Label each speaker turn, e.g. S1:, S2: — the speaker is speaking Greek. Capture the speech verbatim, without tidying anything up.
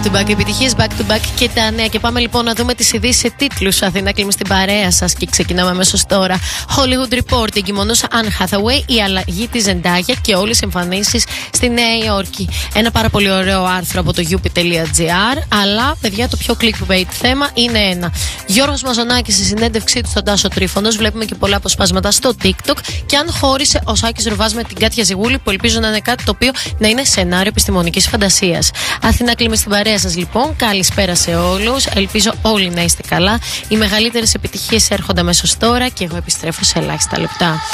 S1: To back, επιτυχίες back to back και τα νέα. Και πάμε λοιπόν να δούμε τις ειδήσεις σε τίτλους. Αθήνα κλείνουμε στην παρέα σας και ξεκινάμε αμέσως τώρα. Hollywood Report, εγκυμονός Anne Hathaway, η αλλαγή της Zendaya και όλες οι εμφανίσεις στη Νέα Υόρκη. Ένα πάρα πολύ ωραίο άρθρο από το γιούπι τελεία τζι άρ. Αλλά, παιδιά, το πιο clickbait θέμα είναι ένα. Γιώργος Μαζονάκης στη συνέντευξή του στον Τάσο Τρίφωνος. Βλέπουμε και πολλά αποσπάσματα στο TikTok. Και αν χώρισε ο Σάκης Ρουβάς με την Κάτια Ζιγούλη, που ελπίζω να είναι κάτι το οποίο να είναι σενάριο επιστημονικής φαντασίας. Αθήνα κλείνουμε στην παρέα σας λοιπόν. Καλησπέρα σε όλους. Ελπίζω όλοι να είστε καλά. Οι μεγαλύτερες επιτυχίες έρχονται αμέσως τώρα και εγώ επιστρέφω σε ελάχιστα λεπτά.